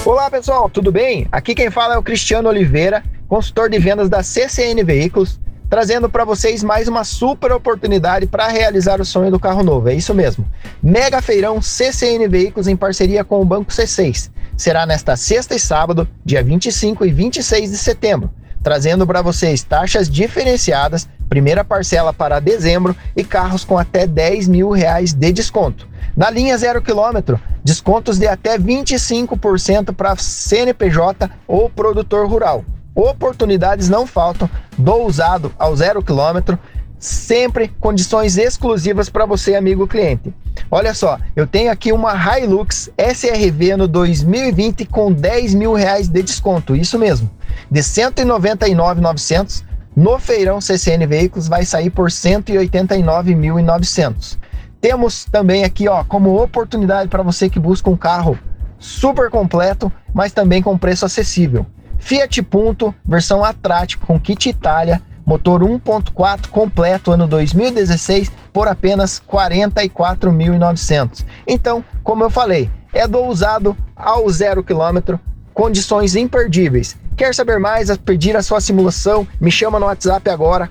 Olá pessoal, tudo bem? Aqui quem fala é o Cristiano Oliveira, consultor de vendas da CCN Veículos, trazendo para vocês mais uma super oportunidade para realizar o sonho do carro novo. É isso mesmo. Mega Feirão CCN Veículos em parceria com o Banco C6. Será nesta sexta e sábado, dia 25 e 26 de setembro, trazendo para vocês taxas diferenciadas, primeira parcela para dezembro e carros com até R$10 mil de desconto. Na linha 0 km, descontos de até 25% para CNPJ ou produtor rural. Oportunidades não faltam do usado ao 0 km, sempre condições exclusivas para você, amigo cliente. Olha só, eu tenho aqui uma Hilux SRV no 2020 com R$10 mil de desconto, isso mesmo, de R$ 199.900, no Feirão CCN Veículos vai sair por R$ 189.900. Temos também aqui, como oportunidade para você que busca um carro super completo, mas também com preço acessível. Fiat Punto, versão Attràtico com kit Itália, motor 1.4 completo, ano 2016, por apenas R$ 44.900. Então, como eu falei, é do usado ao 0 km, condições imperdíveis. Quer saber mais, pedir a sua simulação? Me chama no WhatsApp agora,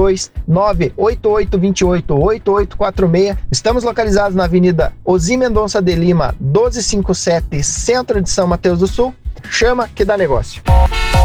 429-8828-8846. Estamos localizados na Avenida Osy Mendonça de Lima, 1257, centro de São Mateus do Sul. Chama que dá negócio.